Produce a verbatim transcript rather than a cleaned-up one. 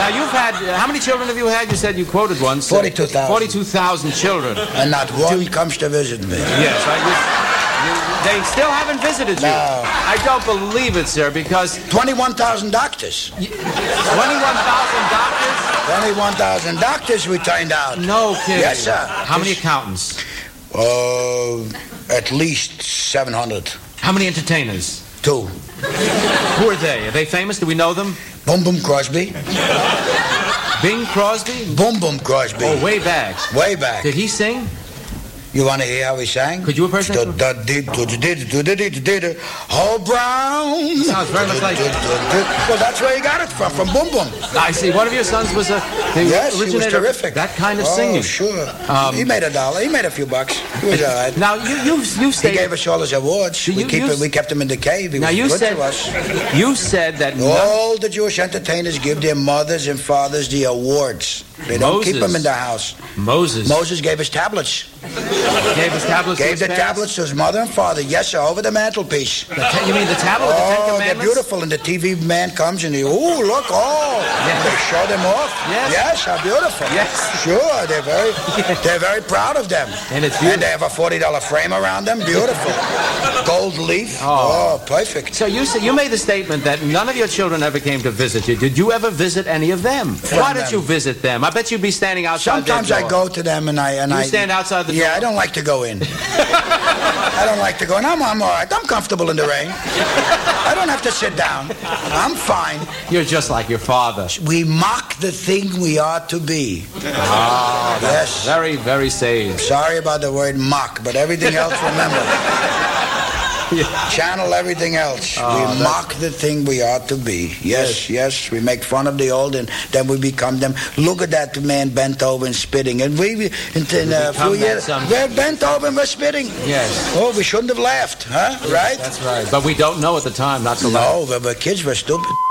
you've had, uh, how many children have you had? You said you quoted once. forty-two thousand. forty-two thousand children. And not one comes to visit me. Yes, I you, they still haven't visited you. No. I don't believe it, sir, because... twenty-one thousand doctors. twenty-one thousand doctors? twenty-one thousand doctors we turned out. No kidding. Yes, sir. How many accountants? Uh, at least seven hundred. How many entertainers? Two. Who are they? Are they famous? Do we know them? Boom Boom Crosby. Bing Crosby? Boom Boom Crosby. Oh, way back. Way back. Did he sing? You want to hear how he sang? Could you impersonate him? Oh, Brown. Sounds very much like... Well, that's where he got it from, from Boom Boom. I see. One of your sons was a... the Yes, he was originator of terrific. That kind of oh, singing. sure. Um, he made a dollar. He made a few bucks. He was all right. Now, you, you, you He stated... gave us all his awards. You- we, keep you- it, we kept him in the cave. He Now, was you good said... to us. You said that... none- All the Jewish entertainers give their mothers and fathers the awards. They don't Moses. keep them in the house. Moses. Moses gave us tablets. Gave his tablets to Gave his the parents? tablets to his mother and father. Yes, sir, over the mantelpiece. The te- you mean the tablet with the Ten Oh, they're Commandments? beautiful. And the T V man comes and he, ooh, look, oh. Yes. They show them off. Yes. Yes, how beautiful. Yes. Sure, they're very, they're very proud of them. And it's And beautiful. they have a forty dollar frame around them. Beautiful. Gold leaf. Oh. Oh, perfect. So you said, you made the statement that none of your children ever came to visit you. Did you ever visit any of them? Why didn't them. you visit them? I bet you'd be standing outside Sometimes their I door. go to them and I and You I stand outside the Yeah, door? I don't like to go in. I don't like to go in. I'm, I'm all right. I'm comfortable in the rain. I don't have to sit down. I'm fine. You're just like your father. We mock the thing we are to be. Oh, Yes. very, very sage. Sorry about the word mock, but everything else, remember. Channel everything else. Oh, we that's- mock the thing we are to be. Yes, yes, we make fun of the old and then we become them. Look at that man bent over and spitting. And we, in, in a become few that years, someday. we're bent over and we're spitting. Yes. Oh, we shouldn't have laughed, huh? Right? That's right. But we don't know at the time not to laugh. No, but the kids were stupid.